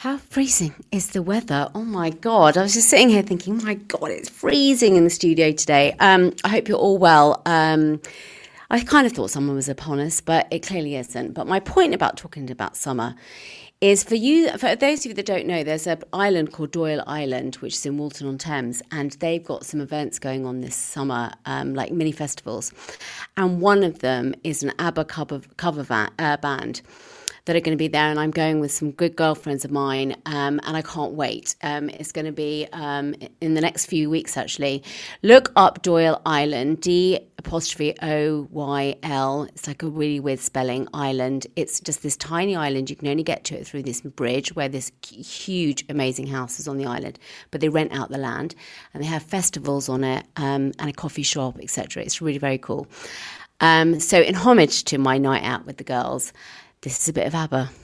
How freezing is the weather? Oh my God. I was just sitting here thinking, my God, it's freezing in the studio today. I hope you're all well. I kind of thought summer was upon us, but it clearly isn't. But my point about talking about summer is for those of you that don't know, there's an island called Doyle Island, which is in Walton-on-Thames, and they've got some events going on this summer, like mini festivals. And one of them is an ABBA cover band that are going to be there, and I'm going with some good girlfriends of mine, and I can't wait. It's going to be in the next few weeks, actually. Look up Doyle Island, D''OYL. It's like a really weird spelling, island. It's just this tiny island. You can only get to it through this bridge where this huge, amazing house is on the island, but they rent out the land, and they have festivals on it, and a coffee shop, etc. It's really very cool. So in homage to my night out with the girls, this is a bit of ABBA.